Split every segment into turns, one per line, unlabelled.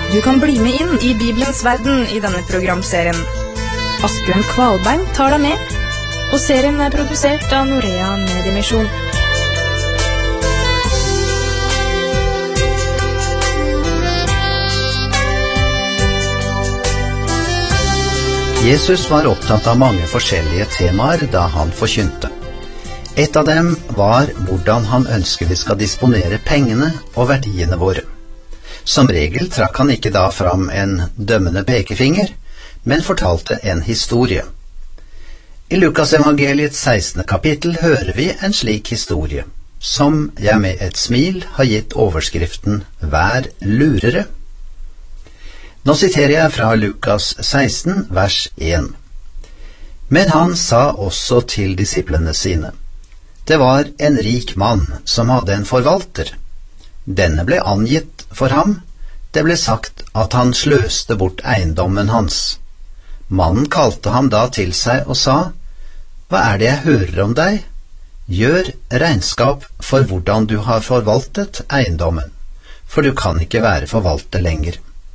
Du kan bli med inn i Bibelens verden i denne programserien. Asbjørn Kvalbein tar deg med, og serien er produsert av Norea Mediemisjon.
Jesus var opptatt av mange forskjellige temaer da han forkynte. Et av dem var hvordan han ønsker vi skal disponere pengene og verdiene våre. Som regel trakk han ikke da fram en dømmende pekefinger, men fortalte en historie. I Lukas evangeliets 16. kapittel hører vi en slik historie, som jeg med et smil har gitt overskriften «Vær lurere». Nå siterer jeg fra Lukas 16, vers 1. Men han sa også til disiplene sine: Det var en rik mann som hadde en forvalter. Denne ble angitt for ham. Det ble sagt at han sløste bort eiendommen hans. Mannen kalte ham da til seg og sa: Hva er det jeg hører om deg? Gjør regnskap for hvordan du har forvaltet eiendommen, for du kan ikke være forvalter lenger.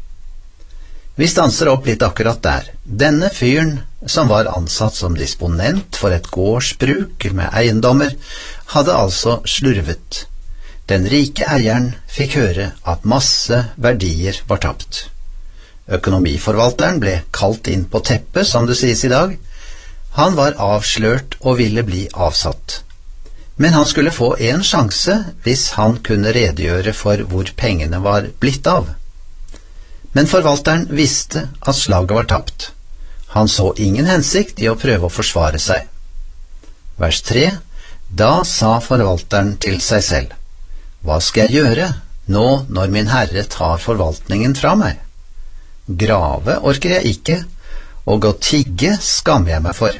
Vi stanser opp litt akkurat der. Denne fyren, som var ansatt som disponent for et gårdsbruk med eiendommer, hadde altså slurvet. Den rike eieren fikk høre at masse verdier var tapt. Økonomiforvalteren ble kalt inn på teppet, som det sies i dag. Han var avslørt og ville bli avsatt. Men han skulle få en sjanse hvis han kunne redegjøre for hvor pengene var blitt av. Men forvalteren visste at slaget var tapt. Han så ingen hensikt i å prøve å forsvare seg. Vers 3. Da sa forvalteren til seg selv: Hva skal jeg gjøre nå når min herre tar forvaltningen fra meg? Grave orker jeg ikke, og å tigge skammer jeg meg for.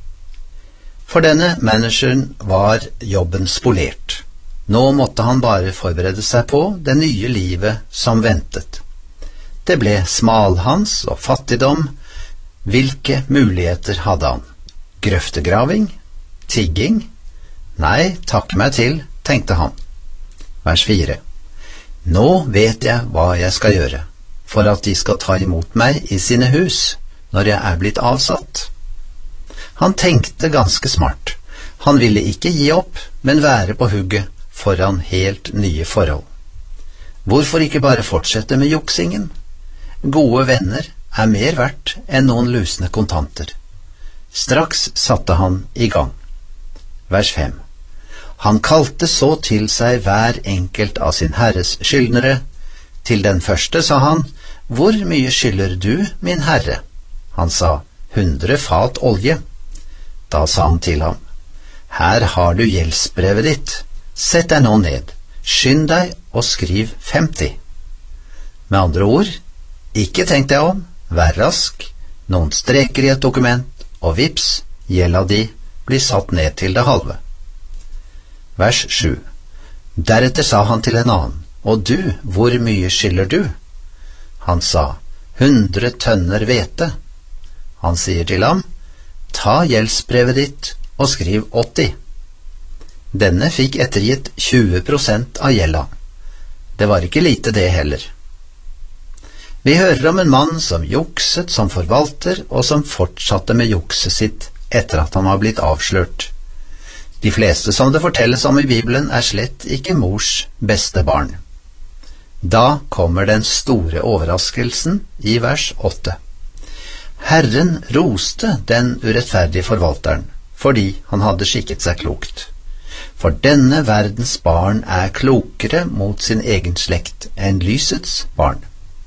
For denne manageren var jobben spolert. Nå måtte han bare forberede seg på det nye livet som ventet. Det ble smalhans og fattigdom. Hvilke muligheter hadde han? Grøftegraving? Tigging? Nei, takk meg til, tenkte han. Vers 4. Nå vet jeg hva jeg skal gjøre, for at de skal ta imot meg i sine hus, når jeg er blitt avsatt. Han tenkte ganske smart. Han ville ikke gi opp, men være på hugget foran helt nye forhold. Hvorfor ikke bare fortsette med juksingen? Gode venner er mer verdt enn noen lusne kontanter. Straks satte han i gang. Vers 5. Han kalte så til seg hver enkelt av sin herres skyldnere. Til den første sa han: Hvor mye skylder du, min herre? Han sa: 100 fat olje. Da sa han til ham: Her har du gjeldsbrevet ditt. Sett deg nå ned. Skynd deg og skriv 50. Med andre ord, ikke tenk deg om, vær rask, noen streker i et dokument, og vips, gjelda di blir satt ned til det halve. Vers 7. Deretter sa han til en annen: Og du, hvor mye skylder du? Han sa: 100 tønner hvete. Han sier til ham: Ta gjeldsbrevet ditt og skriv 80. Denne fikk ettergitt 20% av gjelda. Det var ikke lite det heller. Vi hører om en mann som jukset som forvalter, og som fortsatte med jukset sitt etter at han var blitt avslørt. De fleste som det fortelles om i Bibelen er slett ikke mors beste barn. Da kommer den store overraskelsen i vers 8. Herren roste den urettferdige forvalteren, fordi han hadde skikket seg klokt. For denne verdens barn er klokere mot sin egen slekt enn lysets barn.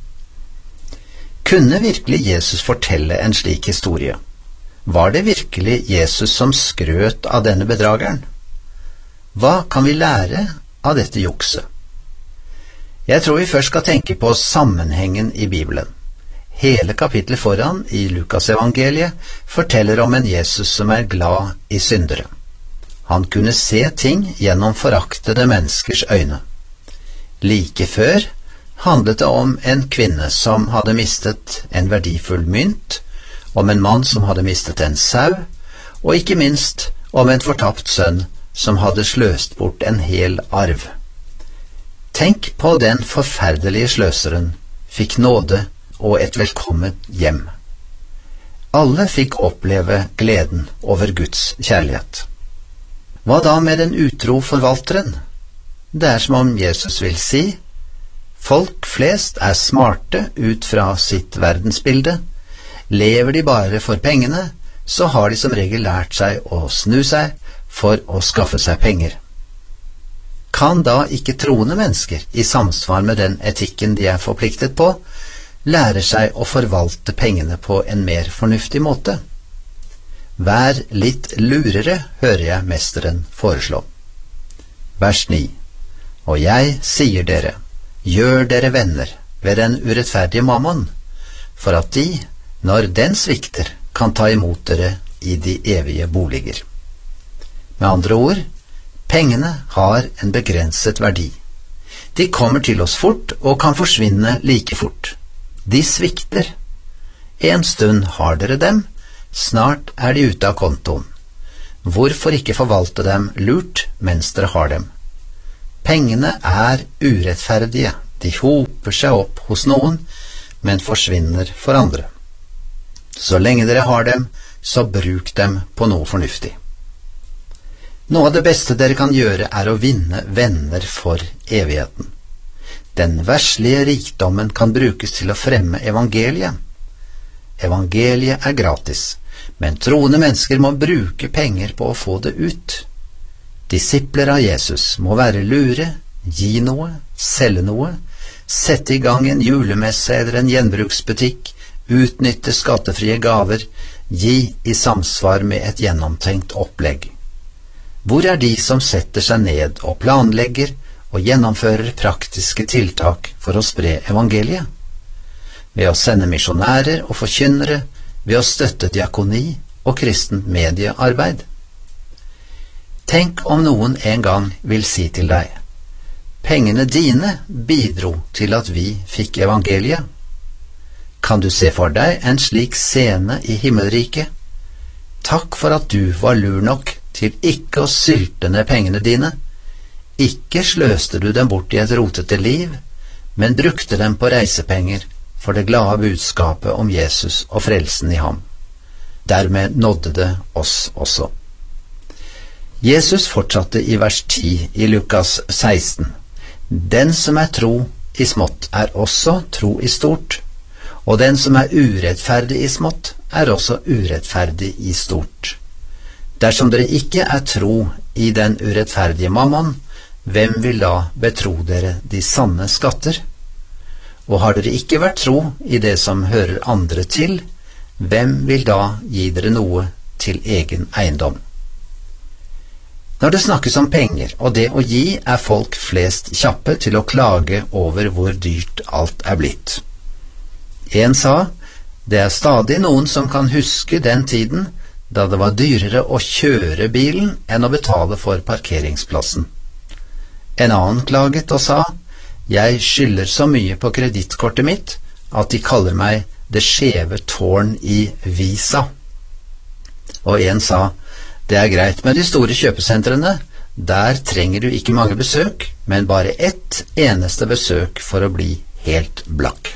Kunne virkelig Jesus fortelle en slik historie? Var det virkelig Jesus som skrøt av denne bedrageren? Hva kan vi lære av dette jukset? Jeg tror vi først skal tenke på sammenhengen i Bibelen. Hele kapitlet foran i Lukas evangeliet forteller om en Jesus som er glad i syndere. Han kunne se ting gjennom foraktede menneskers øyne. Like før handlet det om en kvinne som hadde mistet en verdifull mynt, om en mann som hadde mistet en sau, og ikke minst om en fortapt sønn som hadde sløst bort en hel arv. Tenk på den forferdelige sløseren fikk nåde og et velkomment hjem. Alle fikk oppleve gleden over Guds kjærlighet. Hva da med den utro forvalteren? Det som om Jesus vil si, folk flest smarte ut fra sitt verdensbilde. Lever de bare for pengene, så har de som regel lært seg å snu seg for å skaffe seg penger. Kan da ikke troende mennesker, i samsvar med den etikken de forpliktet på, lære seg å forvalte pengene på en mer fornuftig måte? Vær litt lurere, hører jeg mesteren foreslå. Vers 9. Og jeg sier dere, gjør dere venner ved den urettferdige mammon, for at de, når den svikter, kan ta imot dere i de evige boliger. Med andre ord, pengene har en begrenset verdi. De kommer til oss fort og kan forsvinne like fort. De svikter. En stund har dere dem, snart de ute av kontoen. Hvorfor ikke forvalte dem lurt mens dere har dem? Pengene urettferdige. De hoper seg opp hos noen, men forsvinner for andre. Så lenge dere har dem, så bruk dem på noe fornuftig. Noe av det beste dere kan gjøre å vinne venner for evigheten. Den verslige rikdommen kan brukes til å fremme evangeliet. Evangeliet gratis, men troende mennesker må bruke penger på å få det ut. Disipler av Jesus må være lure, gi noe, selge noe, sette i gang en julemesse eller en gjenbruksbutikk, utnytte skattefrie gaver, gi i samsvar med et gjennomtenkt opplegg. Hvor de som setter seg ned og planlegger og gjennomfører praktiske tiltak for å spre evangeliet? Ved å sende misjonærer og forkynnere, ved å støtte diakoni og kristent mediearbeid. Tenk om noen en gang vil si til deg, pengene dine bidro til at vi fikk evangeliet. Kan du se for deg en slik scene i himmelriket? Takk for at du var lur nok til ikke å sylte ned pengene dine. Ikke sløste du dem bort i et rotete liv, men brukte dem på reisepenger for det glade budskapet om Jesus og frelsen i ham. Dermed nådde det oss også. Jesus fortsatte i vers 10 i Lukas 16. Den som tro i smått også tro i stort, og den som urettferdig i smått også urettferdig i stort. Dersom dere ikke tro i den urettferdige mammon, hvem vil da betro dere de sanne skatter? Og har dere ikke vært tro i det som hører andre til, hvem vil da gi dere noe til egen eiendom? Når det snakkes om penger og det å gi, folk flest kjappe til å klage over hvor dyrt alt blitt. En sa, det stadig noen som kan huske den tiden da det var dyrere å kjøre bilen enn å betale for parkeringsplassen. En annen klaget og sa, jeg skylder så mye på kredittkortet mitt at de kaller meg det skjeve tårn i Visa. Og en sa, det greit med de store kjøpesentrene, der trenger du ikke mange besøk, men bare ett eneste besøk for å bli helt blakk.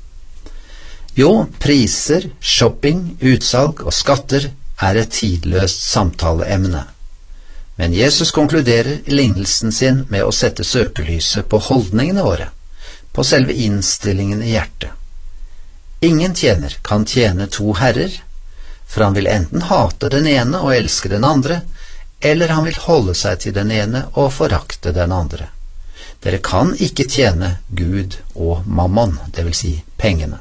Jo, priser, shopping, utsalg og skatter et tidløst samtaleemne. Men Jesus konkluderer lignelsen sin med å sette søkelyset på holdningene våre, på selve innstillingen i hjertet. Ingen tjener kan tjene to herrer, for han vil enten hate den ene og elske den andre, eller han vil holde seg til den ene og forakte den andre. Dere kan ikke tjene Gud og mammon, det vil si pengene.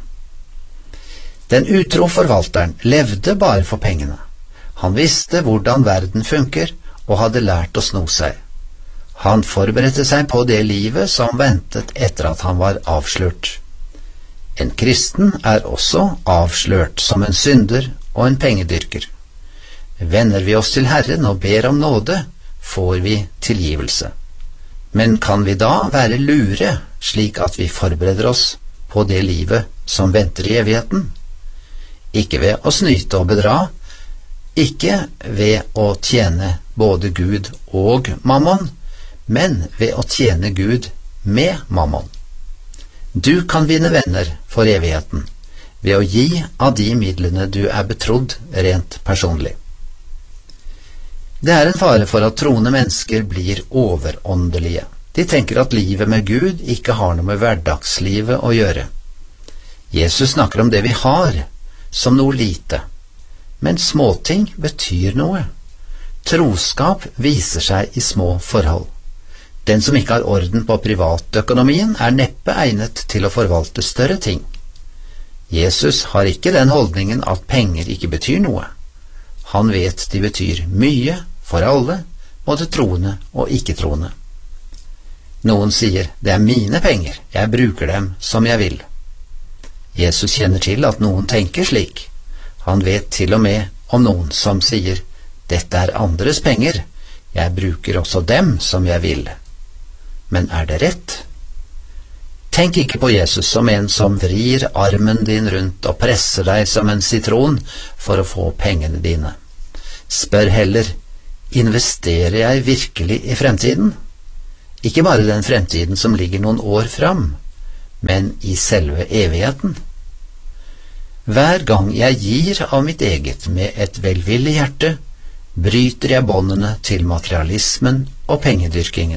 Den utro forvalteren levde bare for pengene. Han visste hvordan verden funker, og hadde lært å sno seg. Han forberedte seg på det livet som ventet etter at han var avslørt. En kristen også avslørt som en synder og en pengedyrker. Vender vi oss til Herren og ber om nåde, får vi tilgivelse. Men kan vi da være lure, slik at vi forbereder oss på det livet som venter i evigheten? Ikke ved å snyte og bedra, ikke ved å tjene både Gud og mammon, men ved å tjene Gud med mammon. Du kan vinne venner for evigheten ved å gi av de midlene du er betrodd rent personlig. Det er en fare for at troende mennesker blir overåndelige. De tenker at livet med Gud ikke har noe med hverdagslivet å gjøre. Jesus snakker om det vi har, som noe lite. Men småting betyr noe. Troskap viser seg i små forhold. Den som ikke har orden på privatøkonomien, er neppe egnet til å forvalte større ting. Jesus har ikke den holdningen at penger ikke betyr noe. Han vet de betyr mye for alle, både troende og ikke-troende. Noen sier, det er mine penger, jeg bruker dem som jeg vil. Jesus kjenner til at noen tenker slik. Han vet til og med om noen som sier, dette er andres penger, jeg bruker også dem som jeg vil. Men er det rett? Tenk ikke på Jesus som en som vrir armen din rundt og presser deg som en sitron for å få pengene dine. Spør heller, investerer jeg virkelig i fremtiden? Ikke bare den fremtiden som ligger noen år fram, men i selve evigheten. Hver gang jeg gir av mitt eget med et velvillig hjerte, bryter jeg båndene til materialismen og pengedyrkingen.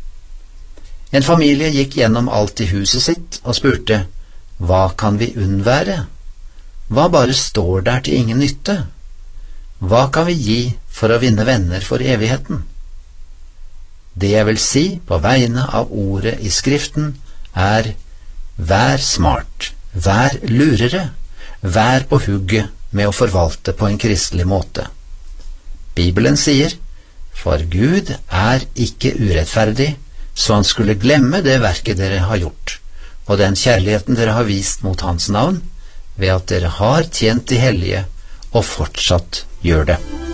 En familie gikk gjennom alt i huset sitt og spurte, hva kan vi unnvære? Hva bare står der til ingen nytte? Hva kan vi gi for å vinne venner for evigheten? Det jeg vil si på vegne av ordet i Skriften er, vær smart, vær lurere, vær på hugget med å forvalte på en kristelig måte. Bibelen sier, for Gud er ikke urettferdig, så han skulle glemme det verket dere har gjort, og den kjærligheten dere har vist mot hans navn, ved at dere har tjent de hellige og fortsatt gjør det.